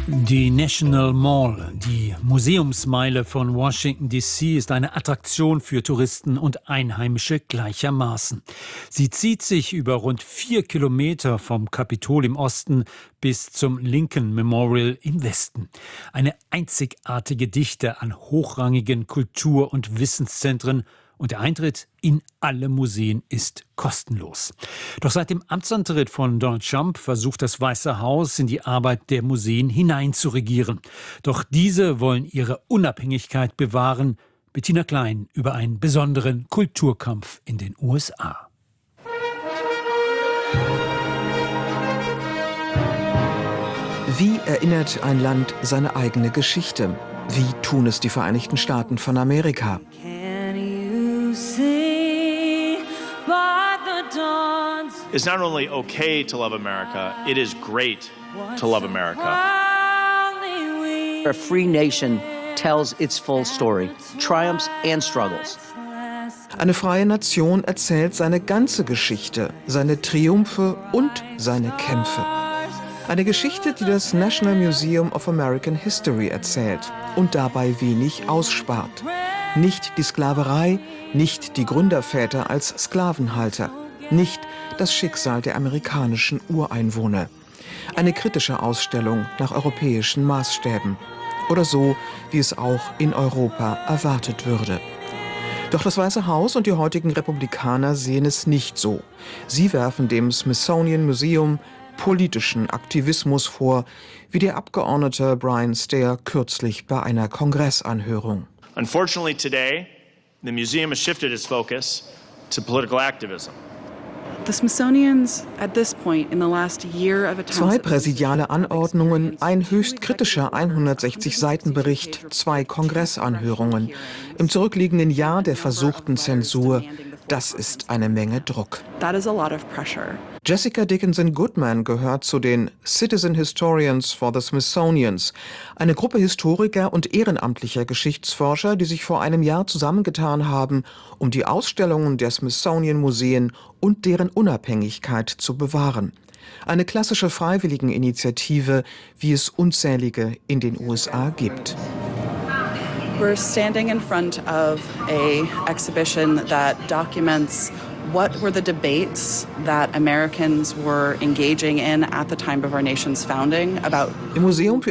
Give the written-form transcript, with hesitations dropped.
Die National Mall, die Museumsmeile von Washington D.C., ist eine Attraktion für Touristen und Einheimische gleichermaßen. Sie zieht sich über rund 4 Kilometer vom Kapitol im Osten bis zum Lincoln Memorial im Westen. Eine einzigartige Dichte an hochrangigen Kultur- und Wissenszentren, und der Eintritt in alle Museen ist kostenlos. Doch seit dem Amtsantritt von Donald Trump versucht das Weiße Haus, in die Arbeit der Museen hineinzuregieren. Doch diese wollen ihre Unabhängigkeit bewahren. Bettina Klein über einen besonderen Kulturkampf in den USA. Wie erinnert ein Land seine eigene Geschichte? Wie tun es die Vereinigten Staaten von Amerika? It's not only okay to love America, it is great to love America. A free nation tells its full story, triumphs and struggles. Eine freie Nation erzählt seine ganze Geschichte, seine Triumphe und seine Kämpfe. Eine Geschichte, die das National Museum of American History erzählt und dabei wenig ausspart. Nicht die Sklaverei, nicht die Gründerväter als Sklavenhalter, nicht das Schicksal der amerikanischen Ureinwohner. Eine kritische Ausstellung nach europäischen Maßstäben. Oder so, wie es auch in Europa erwartet würde. Doch das Weiße Haus und die heutigen Republikaner sehen es nicht so. Sie werfen dem Smithsonian Museum politischen Aktivismus vor, wie der Abgeordnete Brian Steyer kürzlich bei einer Kongressanhörung. Unfortunately today, the museum has shifted its focus to political activism. The Smithsonian's at this point in the last year of a 2 präsidiale Anordnungen, ein höchst kritischer 160-Seiten-Bericht, 2 Kongressanhörungen. Im zurückliegenden Jahr der versuchten Zensur, das ist eine Menge Druck. That is a lot of pressure. Jessica Dickinson Goodman gehört zu den Citizen Historians for the Smithsonians, eine Gruppe Historiker und ehrenamtlicher Geschichtsforscher, die sich vor einem Jahr zusammengetan haben, um die Ausstellungen der Smithsonian-Museen und deren Unabhängigkeit zu bewahren. Eine klassische Freiwilligeninitiative, wie es unzählige in den USA gibt. We're standing in front of a exhibition that documents what were the debates that Americans were engaging in at the time of our nation's founding about. Im Museum